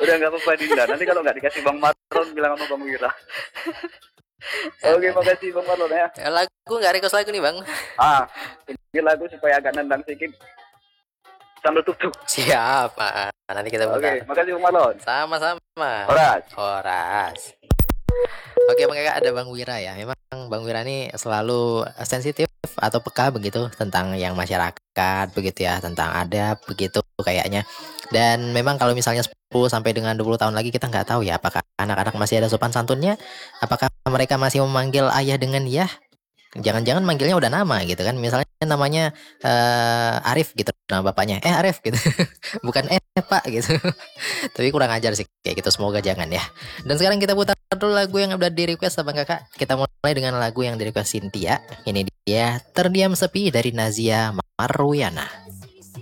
Udah nggak apa-apa Dinda. Nanti kalau nggak dikasih Bang Marlon bilang sama Bang Wira. Oke, makasih Bang Marlon ya. Lagu nggak request lagu nih Bang? Ini lagu supaya agak nendang sedikit sambil tutup. Siap, nanti kita putar. Oke, makasih Bang Marlon. Sama-sama. Horas. Oke Bang Kakak, ada Bang Wira ya. Memang Bang Wira ini selalu sensitif atau peka begitu tentang yang masyarakat begitu ya, tentang adab begitu kayaknya. Dan memang kalau misalnya 10 sampai dengan 20 tahun lagi kita nggak tahu ya apakah anak-anak masih ada sopan santunnya, apakah mereka masih memanggil ayah dengan ya. Jangan-jangan manggilnya udah nama gitu kan. Misalnya namanya Arif gitu, nama bapaknya Arif gitu. Bukan Pak gitu. Tapi kurang ajar sih kayak gitu, semoga jangan ya. Dan sekarang kita putar dulu lagu yang udah di request Bang Kakak. Kita mulai dengan lagu yang di request Cynthia. Ini dia Terdiam Sepi dari Nazia Marwiana.